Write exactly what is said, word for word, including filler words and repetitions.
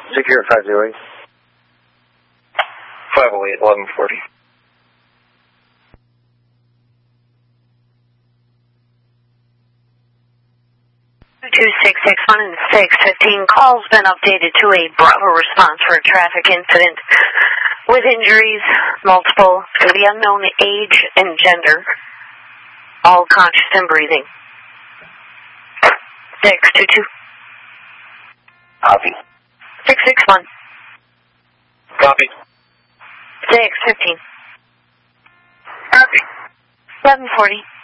Secure at five zero eight. five oh eight, eleven forty. two six six one and six fifteen. Call's been updated to a Bravo response for a traffic incident with injuries, multiple. It's going to be unknown age and gender. All conscious and breathing. six two two. Copy. six six one. Copy. six fifteen. Copy. eleven forty.